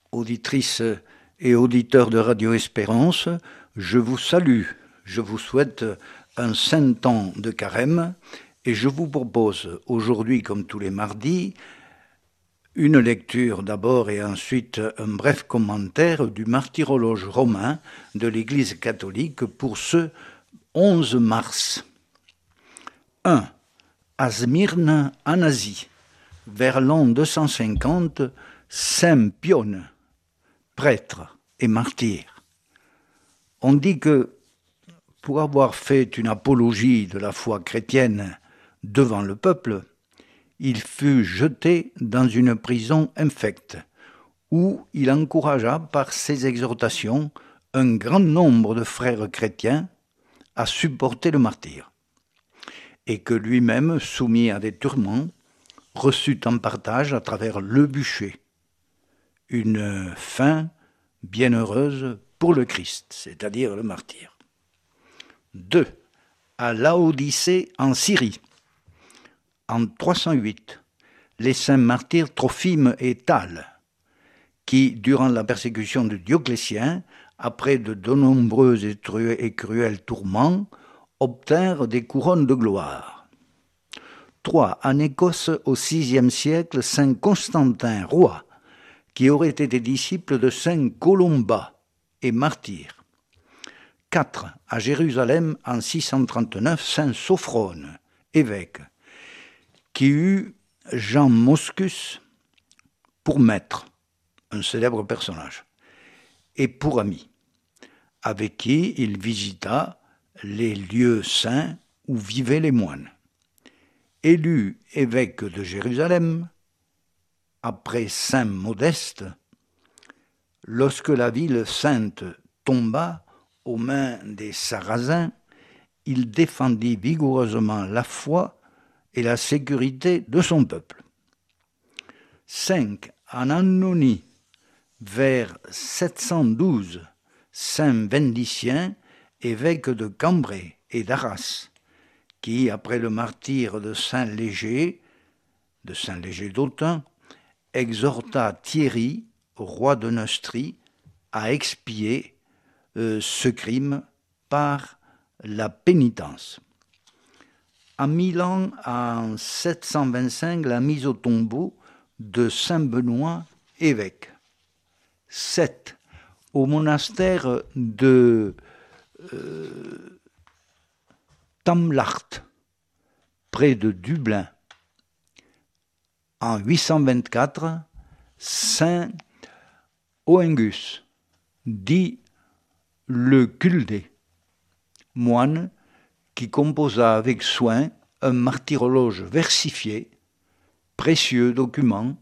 auditrices et auditeurs de Radio Espérance, je vous salue, je vous souhaite un saint temps de carême et je vous propose aujourd'hui, comme tous les mardis, une lecture d'abord et ensuite un bref commentaire du martyrologe romain de l'Église catholique pour ce 11 mars. 1. À Smyrne, en Asie, vers l'an 250, Saint Pione, prêtre et martyr. On dit que pour avoir fait une apologie de la foi chrétienne devant le peuple, il fut jeté dans une prison infecte, où il encouragea par ses exhortations un grand nombre de frères chrétiens à supporter le martyre, et que lui-même, soumis à des tourments, reçut en partage à travers le bûcher une fin bienheureuse pour le Christ, c'est-à-dire le martyr. 2. À Laodicée en Syrie. En 308, les saints martyrs Trophime et Thalle, qui, durant la persécution de Dioclétien, après de nombreux et cruels tourments, obtinrent des couronnes de gloire. 3. En Écosse, au VIe siècle, saint Constantin, roi, qui aurait été disciple de saint Colomba et martyr. 4. À Jérusalem, en 639, saint Sophrone, évêque, qui eut Jean Moscus pour maître, un célèbre personnage, et pour ami, avec qui il visita les lieux saints où vivaient les moines. Élu évêque de Jérusalem, après saint Modeste, lorsque la ville sainte tomba aux mains des Sarrasins, il défendit vigoureusement la foi et la sécurité de son peuple. 5. En Annonie, vers 712, saint Vendicien, évêque de Cambrai et d'Arras, qui, après le martyre de saint Léger d'Autun, exhorta Thierry, roi de Neustrie, à expier ce crime par la pénitence. À Milan, en 725, la mise au tombeau de saint Benoît, évêque. 7. Au monastère de Tamlart, près de Dublin. En 824, saint Oengus, dit le Culdé, moine qui composa avec soin un martyrologe versifié, précieux document